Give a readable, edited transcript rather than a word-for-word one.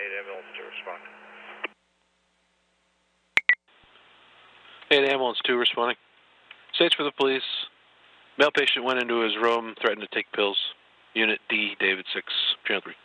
ambulance to respond. 8 ambulance 2 responding. States for the police. Male patient went into his room, threatened to take pills. Unit D, David 6, channel 3.